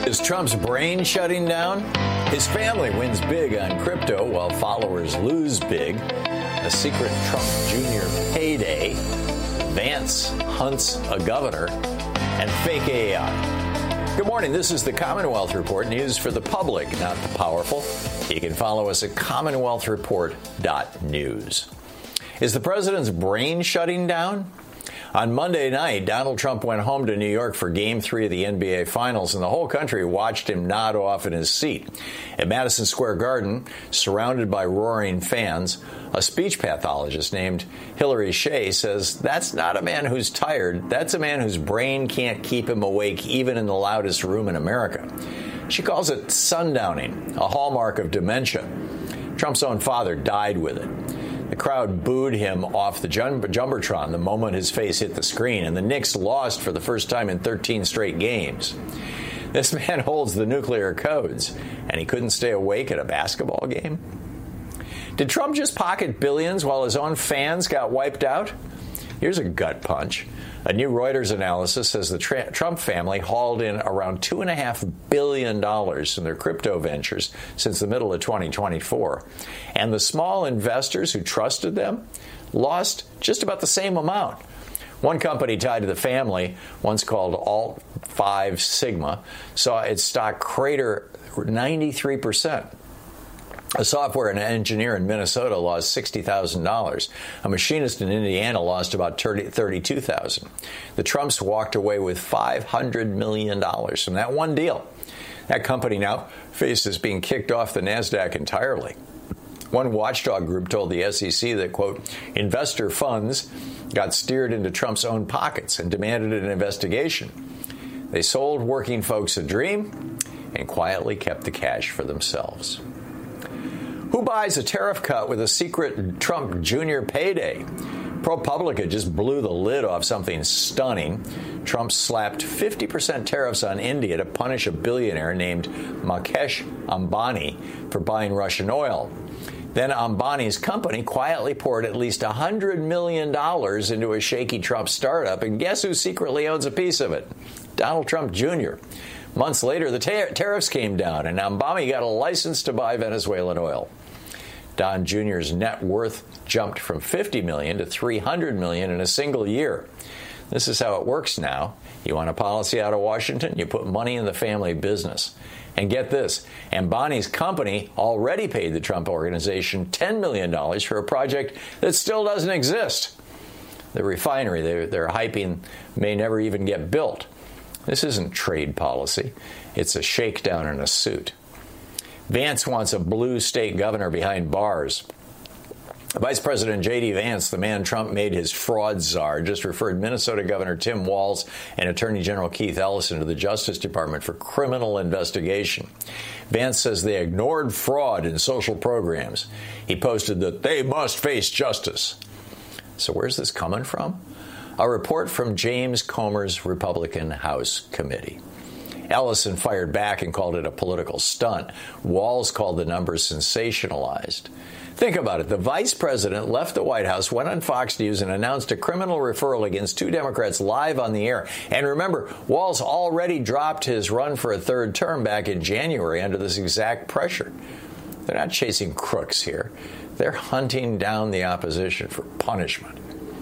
Is Trump's brain shutting down? His family wins big on crypto while followers lose big. A secret Trump Jr. payday. Vance hunts a governor. And fake AI. Good morning. This is the Commonwealth Report, news for the public, not the powerful. You can follow us at commonwealthreport.news. Is the president's brain shutting down? On Monday night, Donald Trump went home to New York for Game 3 of the NBA Finals, and the whole country watched him nod off in his seat. At Madison Square Garden, surrounded by roaring fans, a speech pathologist named Hillary Shea says that's not a man who's tired. That's a man whose brain can't keep him awake even in the loudest room in America. She calls it sundowning, a hallmark of dementia. Trump's own father died with it. The crowd booed him off the Jumbotron the moment his face hit the screen, and the Knicks lost for the first time in 13 straight games. This man holds the nuclear codes, and he couldn't stay awake at a basketball game? Did Trump just pocket billions while his own fans got wiped out? Here's a gut punch. A new Reuters analysis says the Trump family hauled in around $2.5 billion in their crypto ventures since the middle of 2024. And the small investors who trusted them lost just about the same amount. One company tied to the family, once called Alt 5 Sigma, saw its stock crater 93%. A software engineer in Minnesota lost $60,000. A machinist in Indiana lost about $32,000. The Trumps walked away with $500 million from that one deal. That company now faces being kicked off the NASDAQ entirely. One watchdog group told the SEC that, quote, investor funds got steered into Trump's own pockets and demanded an investigation. They sold working folks a dream and quietly kept the cash for themselves. Who buys a tariff cut with a secret Trump Jr. payday? ProPublica just blew the lid off something stunning. Trump slapped 50% tariffs on India to punish a billionaire named Mukesh Ambani for buying Russian oil. Then Ambani's company quietly poured at least $100 million into a shaky Trump startup, and guess who secretly owns a piece of it? Donald Trump Jr. Months later, the tariffs came down, and Ambani got a license to buy Venezuelan oil. Don Jr.'s net worth jumped from $50 million to $300 million in a single year. This is how it works now. You want a policy out of Washington? You put money in the family business. And get this, Ambani's company already paid the Trump Organization $10 million for a project that still doesn't exist. The refinery they're hyping may never even get built. This isn't trade policy. It's a shakedown in a suit. Vance wants a blue state governor behind bars. Vice President J.D. Vance, the man Trump made his fraud czar, just referred Minnesota Governor Tim Walz and Attorney General Keith Ellison to the Justice Department for criminal investigation. Vance says they ignored fraud in social programs. He posted that they must face justice. So where's this coming from? A report from James Comer's Republican House Committee. Ellison fired back and called it a political stunt. Walz called the numbers sensationalized. Think about it. The vice president left the White House, went on Fox News, and announced a criminal referral against two Democrats live on the air. And remember, Walz already dropped his run for a third term back in January under this exact pressure. They're not chasing crooks here. They're hunting down the opposition for punishment.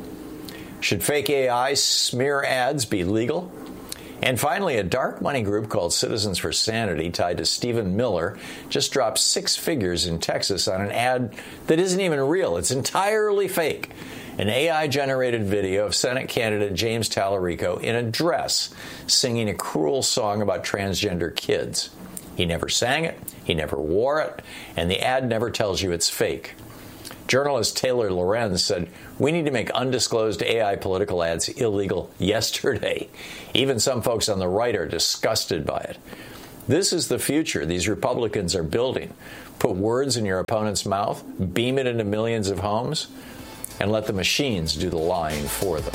Should fake AI smear ads be legal? And finally, a dark money group called Citizens for Sanity, tied to Stephen Miller, just dropped 6 figures in Texas on an ad that isn't even real. It's entirely fake. An AI-generated video of Senate candidate James Tallarico in a dress singing a cruel song about transgender kids. He never sang it, he never wore it, and the ad never tells you it's fake. Journalist Taylor Lorenz said, "We need to make undisclosed AI political ads illegal yesterday." Even some folks on the right are disgusted by it. This is the future these Republicans are building. Put words in your opponent's mouth, beam it into millions of homes, and let the machines do the lying for them.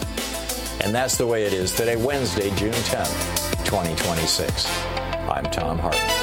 And that's the way it is today, Wednesday, June 10th, 2026. I'm Tom Hartman.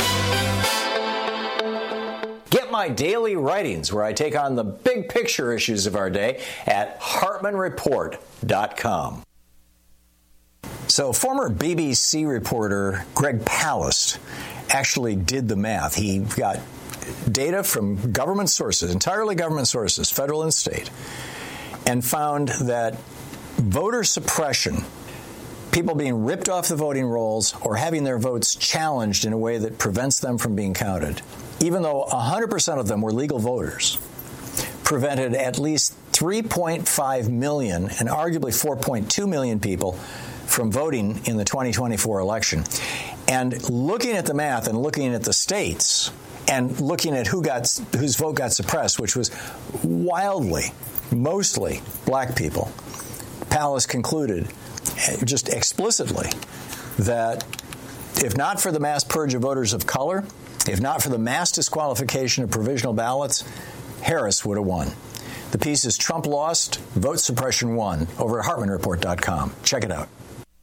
Get my daily writings where I take on the big picture issues of our day at HartmanReport.com. So former BBC reporter Greg Palast actually did the math. He got data from government sources, entirely government sources, federal and state, and found that voter suppression, people being ripped off the voting rolls or having their votes challenged in a way that prevents them from being counted, even though 100% of them were legal voters, prevented at least 3.5 million and arguably 4.2 million people from voting in the 2024 election. And looking at the math and looking at the states and looking at whose vote got suppressed, which was wildly, mostly black people, Palast concluded just explicitly that if not for the mass purge of voters of color, if not for the mass disqualification of provisional ballots, Harris would have won. The piece is Trump Lost, Vote Suppression Won, over at HartmanReport.com. Check it out.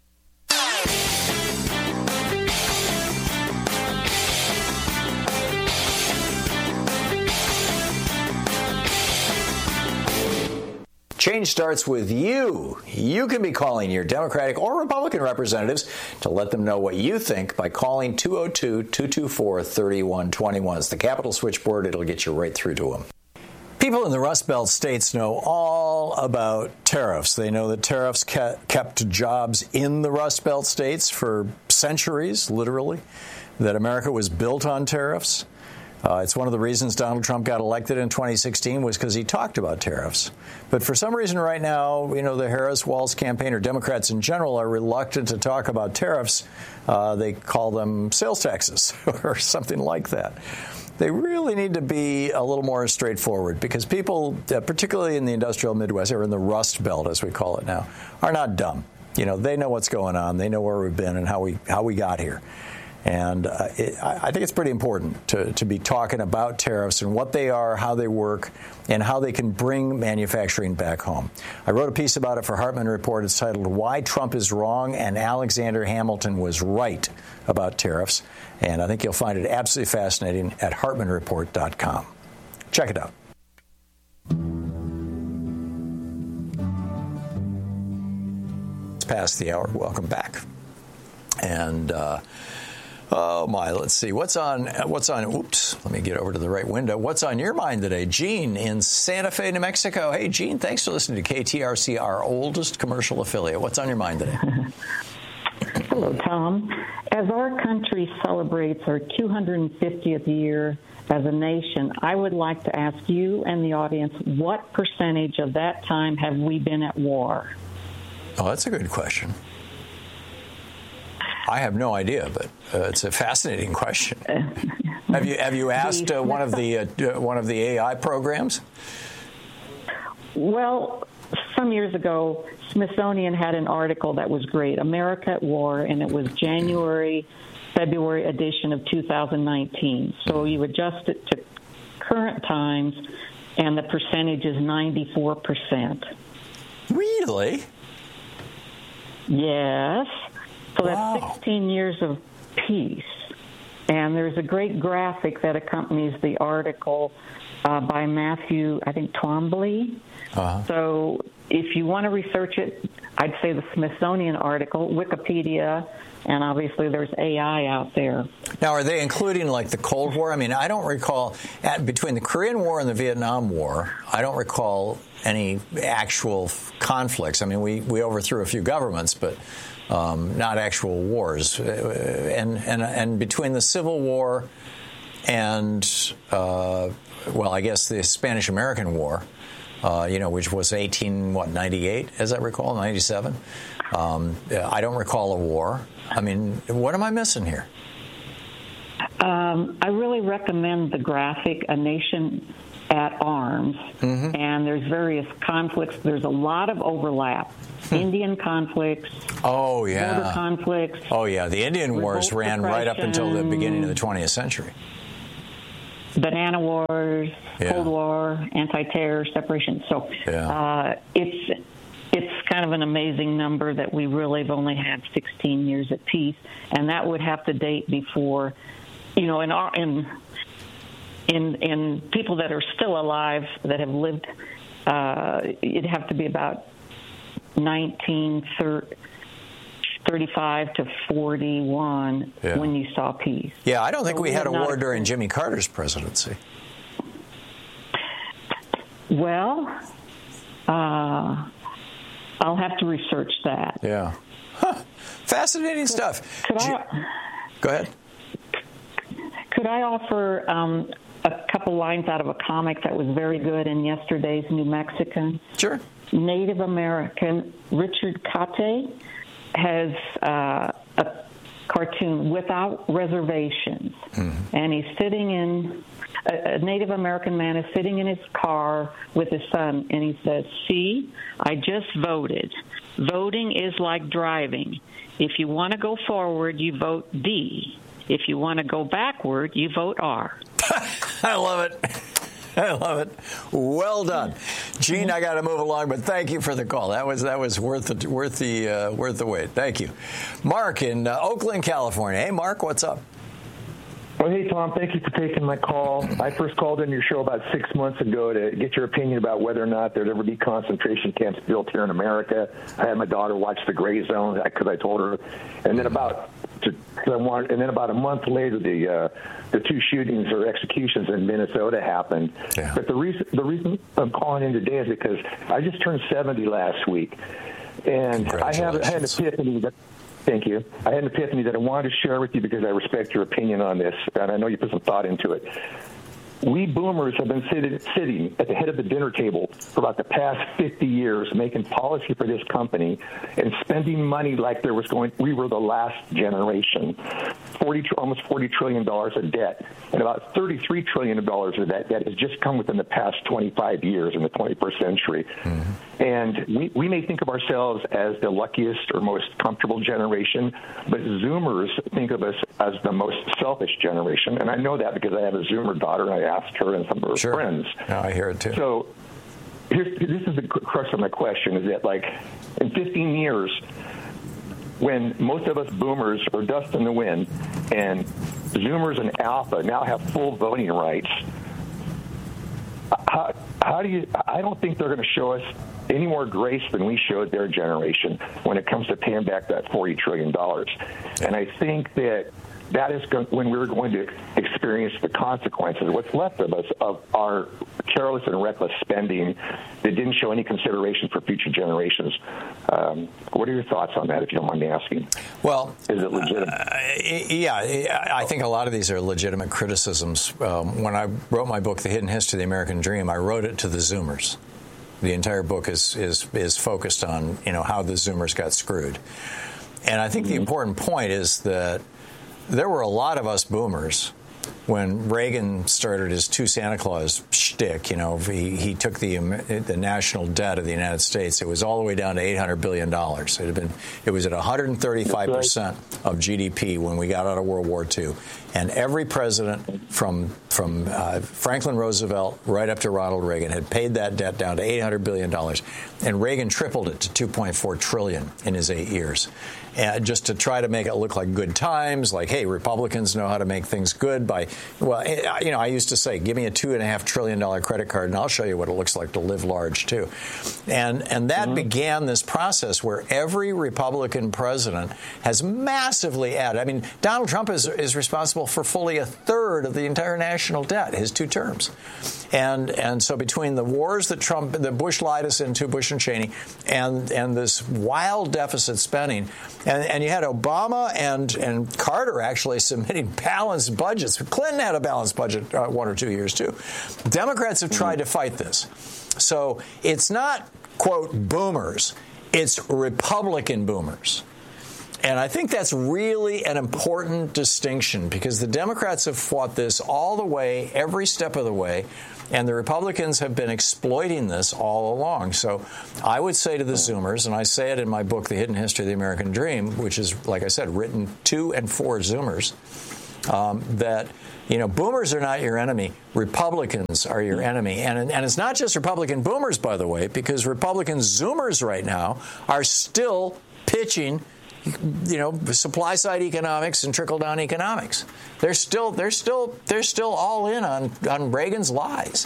Change starts with you. You can be calling your Democratic or Republican representatives to let them know what you think by calling 202-224-3121. It's the Capitol switchboard. It'll get you right through to them. People in the Rust Belt states know all about tariffs. They know that tariffs kept jobs in the Rust Belt states for centuries, literally, that America was built on tariffs. It's one of the reasons Donald Trump got elected in 2016 was because he talked about tariffs. But for some reason right now, the Harris-Walz campaign or Democrats in general are reluctant to talk about tariffs. They call them sales taxes or something like that. They really need to be a little more straightforward because people, particularly in the industrial Midwest, or in the Rust Belt, as we call it now, are not dumb. They know what's going on. They know where we've been and how we got here. And I think it's pretty important to be talking about tariffs and what they are, how they work, and how they can bring manufacturing back home. I wrote a piece about it for Hartman Report. It's titled, Why Trump is Wrong and Alexander Hamilton Was Right About Tariffs. And I think you'll find it absolutely fascinating at HartmanReport.com. Check it out. It's past the hour. Welcome back. And oh my, let's see. What's on, oops, let me get over to the right window. What's on your mind today? Gene in Santa Fe, New Mexico. Hey, Gene, thanks for listening to KTRC, our oldest commercial affiliate. What's on your mind today? Hello, Tom. As our country celebrates our 250th year as a nation, I would like to ask you and the audience, what percentage of that time have we been at war? Oh, that's a good question. I have no idea, but it's a fascinating question. Have you asked one of the AI programs? Well, some years ago, Smithsonian had an article that was great, America at War, and it was February edition of 2019. So you adjust it to current times, and the percentage is 94%. Really? Yes. So that's 16 years of peace. And there's a great graphic that accompanies the article by Matthew, I think, Twombly. Uh-huh. So if you want to research it, I'd say the Smithsonian article, Wikipedia, and obviously there's AI out there. Now, are they including, like, the Cold War? I mean, I don't recall, between the Korean War and the Vietnam War, I don't recall any actual conflicts. I mean, we overthrew a few governments, but not actual wars. And between the Civil War and, I guess the Spanish-American War, which was 98, as I recall, 97. I don't recall a war. I mean, what am I missing here? I really recommend the graphic, A Nation at Arms, mm-hmm. and there's various conflicts. There's a lot of overlap. Indian conflicts. Oh, yeah. Border conflicts. Oh, yeah. The Indian Wars ran right up until the beginning of the 20th century. Banana Wars, yeah. Cold War, anti-terror, separation. So yeah. It's kind of an amazing number that we really have only had 16 years at peace, and that would have to date before, in people that are still alive that have lived, it'd have to be about 35 to 41 when you saw peace. Yeah, I don't think we had a war during Jimmy Carter's presidency. Well, I'll have to research that. Yeah. Huh. Fascinating stuff. Go ahead. Could I offer a couple lines out of a comic that was very good in yesterday's New Mexican? Sure. Native American Richard Kate has a cartoon, Without Reservations. Mm-hmm. And he's sitting in, a Native American man is sitting in his car with his son, and he says, "See, I just voted. Voting is like driving. If you want to go forward, you vote D. If you want to go backward, you vote R." I love it. I love it. Well done, Gene. I got to move along, but thank you for the call. That was worth the wait. Thank you, Mark in Oakland, California. Hey, Mark, what's up? Well, hey, Tom, thank you for taking my call. I first called in your show about 6 months ago to get your opinion about whether or not there'd ever be concentration camps built here in America. I had my daughter watch The Gray Zone because I told her. And then about a month later, the two shootings or executions in Minnesota happened. Yeah. But the reason I'm calling in today is because I just turned 70 last week. And I had an epiphany that... Thank you. I had an epiphany that I wanted to share with you because I respect your opinion on this, and I know you put some thought into it. We boomers have been sitting at the head of the dinner table for about the past 50 years, making policy for this company and spending money like we were the last generation. Almost $40 trillion of debt, and about $33 trillion of that debt has just come within the past 25 years in the 21st century. Mm-hmm. And we may think of ourselves as the luckiest or most comfortable generation, but Zoomers think of us as the most selfish generation. And I know that because I have a Zoomer daughter, and I asked her and some of her friends. Yeah, I hear it too. So this is the crux of my question, is that, like, in 15 years, when most of us boomers are dust in the wind and Zoomers and Alpha now have full voting rights, I don't think they're going to show us any more grace than we showed their generation when it comes to paying back that $40 trillion. And I think that is when we're going to experience the consequences, what's left of us, of our careless and reckless spending that didn't show any consideration for future generations. What are your thoughts on that, if you don't mind me asking? Well, is it legitimate? I think a lot of these are legitimate criticisms. When I wrote my book, The Hidden History of the American Dream, I wrote it to the Zoomers. The entire book is focused on how the Zoomers got screwed. And I think the important point is that there were a lot of us boomers when Reagan started his two Santa Claus shtick. He took the national debt of the United States. It was all the way down to $800 billion. It was at 135% of GDP when we got out of World War II. And every president from Franklin Roosevelt right up to Ronald Reagan had paid that debt down to $800 billion. And Reagan tripled it to $2.4 trillion in his 8 years. And just to try to make it look like good times, like, hey, Republicans know how to make things good by, I used to say, give me a $2.5 trillion credit card and I'll show you what it looks like to live large, too. And that began this process where every Republican president has massively added. I mean, Donald Trump is responsible for fully a third of the entire national debt, his 2 terms. And so between the wars that Bush lied us into, Bush and Cheney, and this wild deficit spending, and you had Obama and Carter actually submitting balanced budgets. Clinton had a balanced budget 1 or 2 years, too. Democrats have tried to fight this. So it's not, quote, boomers. It's Republican boomers. And I think that's really an important distinction because the Democrats have fought this all the way, every step of the way, and the Republicans have been exploiting this all along. So I would say to the Zoomers, and I say it in my book, The Hidden History of the American Dream, which is, like I said, written to and for Zoomers, that boomers are not your enemy. Republicans are your enemy. And it's not just Republican boomers, by the way, because Republican Zoomers right now are still pitching supply side economics and trickle down economics. They're still all in on Reagan's lies.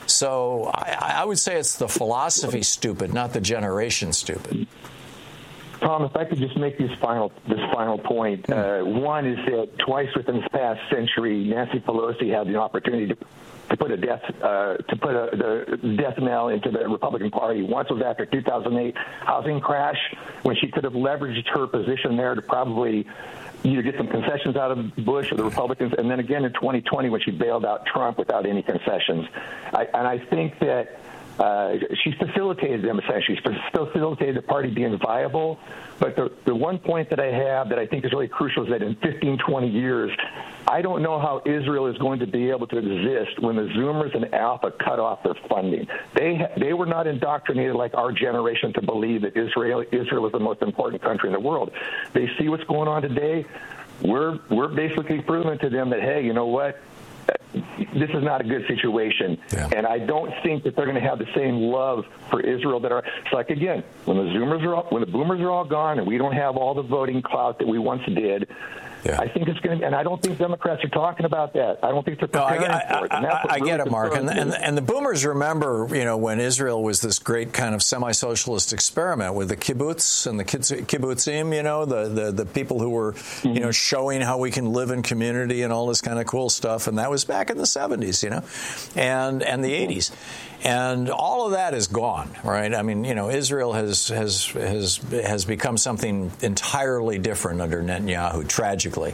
So I would say it's the philosophy stupid, not the generation stupid. Tom, if I could just make this final point. One is that twice within this past century, Nancy Pelosi had the opportunity to put the death knell into the Republican Party. Once was after 2008 housing crash, when she could have leveraged her position there to probably either get some concessions out of Bush or the Republicans, and then again in 2020 when she bailed out Trump without any concessions. I think that she's facilitated them, essentially. She's facilitated the party being viable. But the one point that I have that I think is really crucial is that in 15, 20 years, I don't know how Israel is going to be able to exist when the Zoomers and Alpha cut off their funding. They were not indoctrinated like our generation to believe that Israel is the most important country in the world. They see what's going on today. We're basically proving to them that, hey, you know what? This is not a good situation. Yeah. And I don't think that they're going to have the same love for Israel that are. It's like, again, when the boomers are all gone and we don't have all the voting clout that we once did, yeah. I think it's going to, and I don't think Democrats are talking about that. I don't think they're preparing for it. I get it, Mark. And the boomers remember, when Israel was this great kind of semi-socialist experiment with the kibbutz and the kibbutzim, the people who were, showing how we can live in community and all this kind of cool stuff. And that was back in the 70s, and the 80s. And all of that is gone, right? I mean, Israel has become something entirely different under Netanyahu, tragically.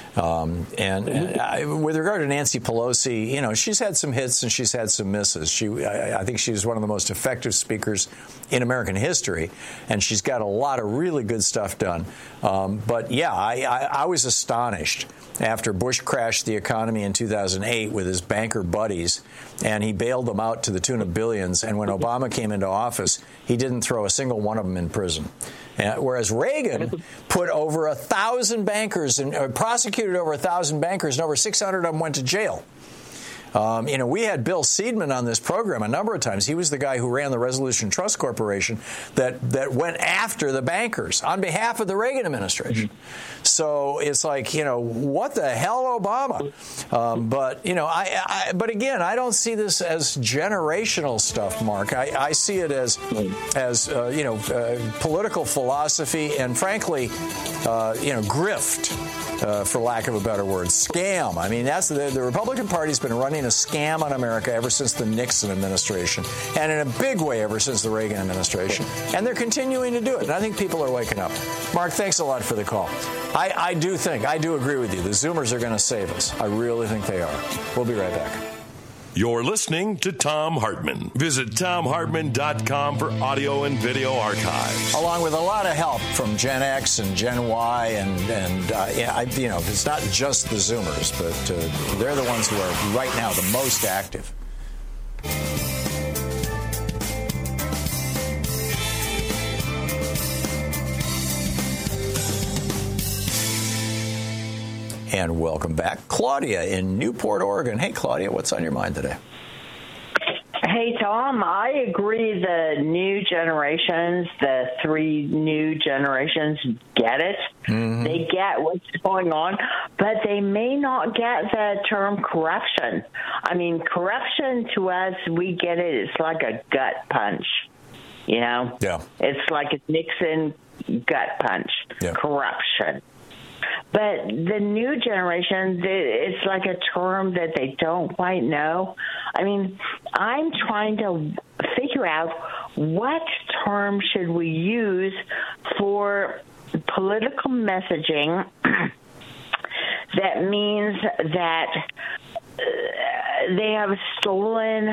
With regard to Nancy Pelosi, she's had some hits and she's had some misses. I think she's one of the most effective speakers in American history, and she's got a lot of really good stuff done. But yeah, I was astonished after Bush crashed the economy in 2008 with his banker buddies, and he bailed them out to the tune of billions. And when Obama came into office, he didn't throw a single one of them in prison. Whereas Reagan put over 1,000 bankers and prosecuted over 1,000 bankers, and over 600 of them went to jail. We had Bill Seidman on this program a number of times. He was the guy who ran the Resolution Trust Corporation that went after the bankers on behalf of the Reagan administration. Mm-hmm. So it's like, what the hell, Obama? But again, I don't see this as generational stuff, Mark. I see it as political philosophy and, frankly, grift, for lack of a better word, scam. I mean, that's the Republican Party's been running a scam on America ever since the Nixon administration, and in a big way ever since the Reagan administration. And they're continuing to do it. And I think people are waking up. Mark, thanks a lot for the call. I do agree with you. The Zoomers are going to save us. I really think they are. We'll be right back. You're listening to Thom Hartmann. Visit ThomHartmann.com for audio and video archives. Along with a lot of help from Gen X and Gen Y, it's not just the Zoomers, but they're the ones who are right now the most active. And welcome back, Claudia in Newport, Oregon. Hey, Claudia, what's on your mind today? Hey, Tom, I agree the new generations, the three new generations, get it. Mm-hmm. They get what's going on, but they may not get the term corruption. I mean, corruption to us, we get it. It's like a gut punch, Yeah. It's like a Nixon gut punch, corruption. But the new generation, it's like a term that they don't quite know. I mean, I'm trying to figure out what term should we use for political messaging that means that they have stolen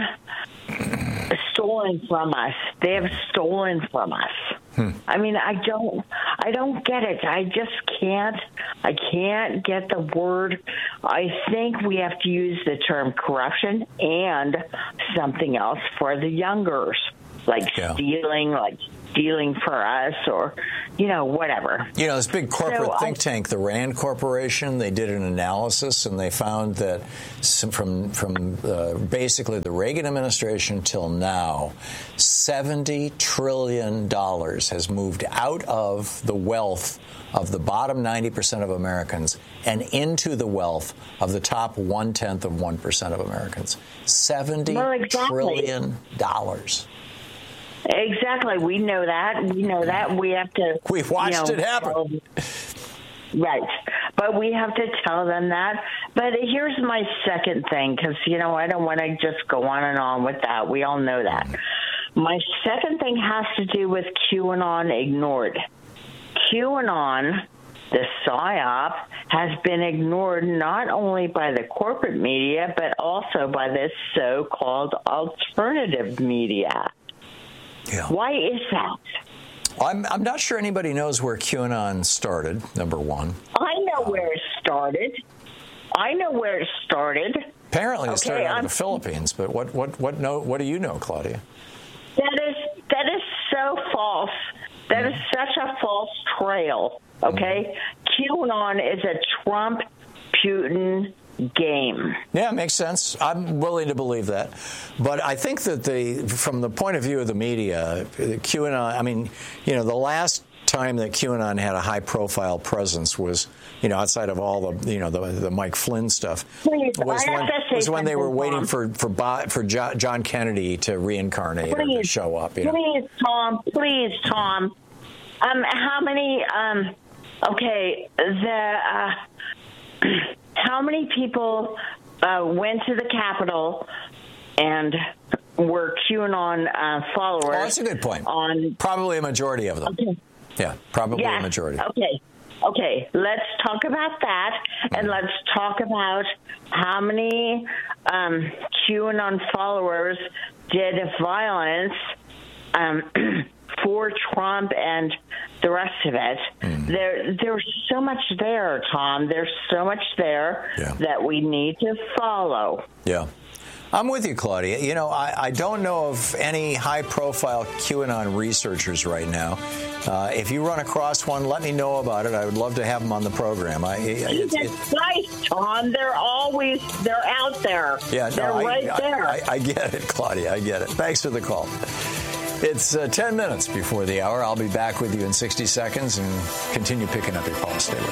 from us. They have stolen from us. I mean, I don't get it. I can't get the word. I think we have to use the term corruption and something else for the youngers, like stealing for us, or whatever. This big corporate think tank, the Rand Corporation, they did an analysis and they found that from basically the Reagan administration till now, $70 trillion has moved out of the wealth of the bottom 90% of Americans and into the wealth of the top 1/10 of 1% of Americans. $70 trillion. Exactly. We know that. We have to. We watched it happen. Right. But we have to tell them that. But here's my second thing, because, I don't want to just go on and on with that. We all know that. My second thing has to do with QAnon ignored. QAnon, the PSYOP, has been ignored not only by the corporate media, but also by this so-called alternative media. Yeah. Why is that? I'm not sure anybody knows where QAnon started, number one. I know where it started. Apparently it started out of the Philippines, but what do you know, Claudia? That is so false. That is such a false trail, okay? QAnon is a Trump-Putin game. Yeah, it makes sense. I'm willing to believe that. But I think that from the point of view of the media, QAnon, the last time that QAnon had a high-profile presence was, outside of all the Mike Flynn stuff, was when they were waiting for John Kennedy to reincarnate or to show up. Please, Tom. How many? How many people went to the Capitol and were QAnon followers? Oh, that's a good point. Probably a majority of them. Okay. Yeah, probably a majority. Okay, let's talk about that, and let's talk about how many QAnon followers did violence for Trump and the rest of it. There's so much there, Tom. There's so much there that we need to follow. Yeah. I'm with you, Claudia. I don't know of any high-profile QAnon researchers right now. If you run across one, let me know about it. I would love to have them on the program. It's nice, Tom. They're out there. Yeah, they're right there. I get it, Claudia. I get it. Thanks for the call. It's 10 minutes before the hour. I'll be back with you in 60 seconds and continue picking up your calls. Stay with us.